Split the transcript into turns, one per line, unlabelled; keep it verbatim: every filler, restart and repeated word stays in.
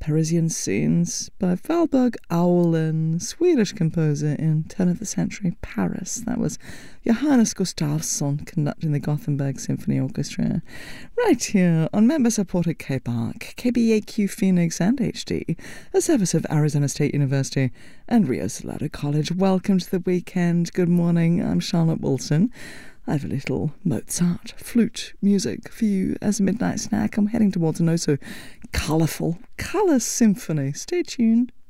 Parisian Scenes by Valborg Aulen, Swedish composer in turn of the century Paris. That was Johannes Gustafsson conducting the Gothenburg Symphony Orchestra. Right here on member-supported K B A R C, K B A Q Phoenix and H D, a service of Arizona State University and Rio Salado College. Welcome to the weekend. Good morning. I'm Charlotte Wilson. I have a little Mozart flute music for you as a midnight snack. I'm heading towards an oh so colourful colour symphony. Stay tuned.